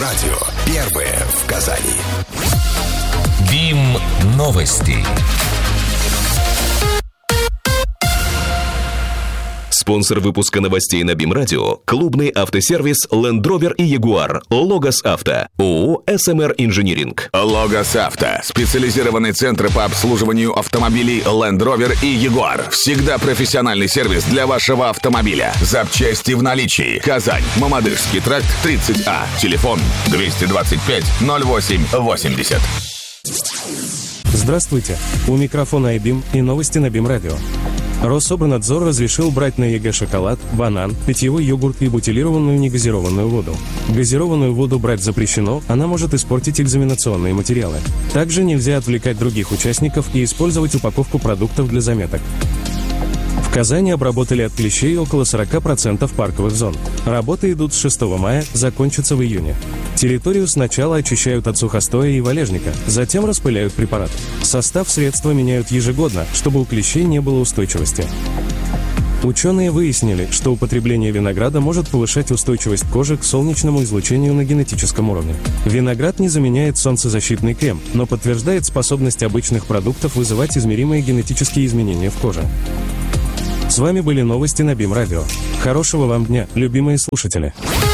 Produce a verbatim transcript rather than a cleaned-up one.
радио. Первые в Казани. БИМ новости. Спонсор выпуска новостей на БИМ радио – клубный автосервис Land Rover и Jaguar. Логос Авто. ООО эс эм эр Инжиниринг. Логос Авто. Специализированный центр по обслуживанию автомобилей Land Rover и Jaguar. Всегда профессиональный сервис для вашего автомобиля. Запчасти в наличии. Казань. Мамадышский тракт, тридцать А. Телефон двести двадцать пять ноль восемь восемьдесят. Здравствуйте. У микрофона iBIM и новости на БИМ радио. Рособорнадзор разрешил брать на ЕГЭ шоколад, банан, питьевой йогурт и бутилированную негазированную воду. Газированную воду брать запрещено, она может испортить экзаменационные материалы. Также нельзя отвлекать других участников и использовать упаковку продуктов для заметок. В Казани обработали от клещей около сорок процентов парковых зон. Работы идут с шестого мая, закончатся в июне. Территорию сначала очищают от сухостоя и валежника, затем распыляют препарат. Состав средства меняют ежегодно, чтобы у клещей не было устойчивости. Ученые выяснили, что употребление винограда может повышать устойчивость кожи к солнечному излучению на генетическом уровне. Виноград не заменяет солнцезащитный крем, но подтверждает способность обычных продуктов вызывать измеримые генетические изменения в коже. С вами были новости на БИМ радио. Хорошего вам дня, любимые слушатели.